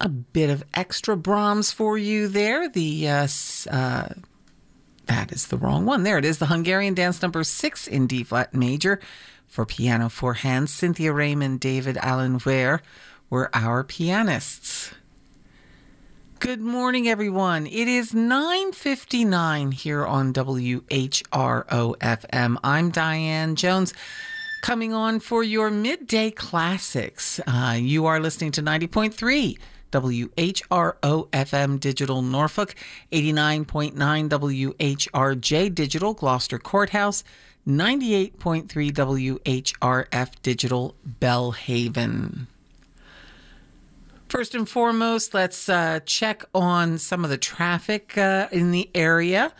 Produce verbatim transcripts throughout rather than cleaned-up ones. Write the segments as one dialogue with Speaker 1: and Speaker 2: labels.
Speaker 1: A bit of extra Brahms for you there. The uh, uh, that is the wrong one. There it is. The Hungarian Dance Number Six in D flat major for piano four hands. Cynthia Raymond, David Allen Ware were our pianists. Good morning, everyone. It is nine fifty-nine here on W H R O F M. I'm Diane Jones, coming on for your midday classics. Uh, you are listening to ninety point three W H R O F M Digital Norfolk, eighty-nine point nine W H R J Digital Gloucester Courthouse, ninety-eight point three W H R F Digital Bellhaven. First and foremost, let's uh, check on some of the traffic uh, in the area.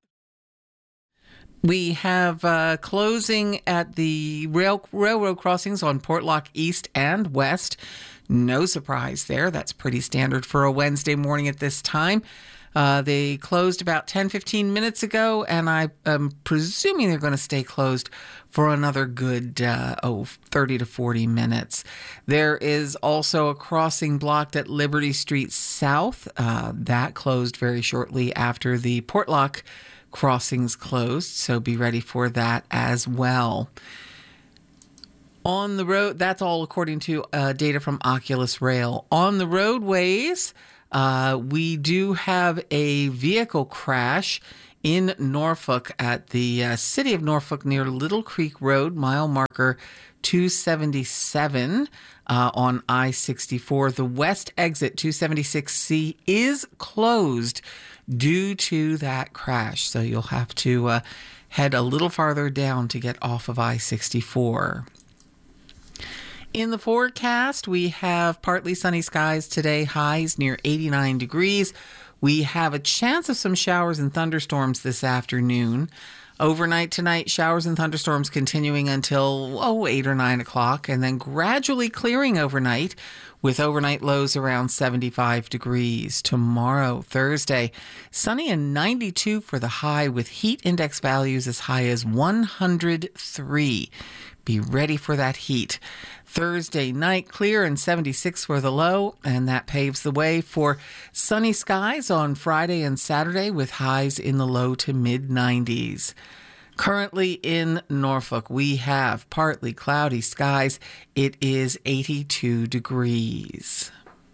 Speaker 1: We have uh, closing at the rail, railroad crossings on Portlock East and West. No surprise there. That's pretty standard for a Wednesday morning at this time. Uh, they closed about ten, fifteen minutes ago, and I am presuming they're going to stay closed for another good, uh, oh, thirty to forty minutes. There is also a crossing blocked at Liberty Street South. Uh, that closed very shortly after the Portlock crossings closed, so be ready for that as well. On the road, that's all according to uh, data from Oculus Rail. On the roadways, uh, we do have a vehicle crash in Norfolk at the uh, city of Norfolk near Little Creek Road, mile marker two seventy-seven uh, on I sixty-four. The west exit two seventy-six C is closed due to that crash, so you'll have to uh, head a little farther down to get off of I sixty-four. In the forecast, we have partly sunny skies today, highs near eighty-nine degrees. We have a chance of some showers and thunderstorms this afternoon. Overnight tonight, showers and thunderstorms continuing until, oh, eight or nine o'clock, and then gradually clearing overnight with overnight lows around seventy-five degrees. Tomorrow, Thursday, sunny and ninety-two for the high with heat index values as high as one hundred three. Be ready for that heat. Thursday night, clear and seventy-six for the low, and that paves the way for sunny skies on Friday and Saturday with highs in the low to mid nineties. Currently in Norfolk, we have partly cloudy skies. It is eighty-two degrees.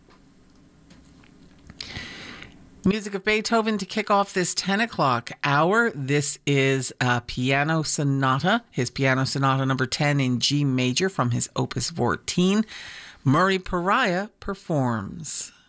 Speaker 1: Music of Beethoven to kick off this ten o'clock hour. This is a piano sonata, his piano sonata number ten in G major from his opus fourteen. Murray Pariah performs.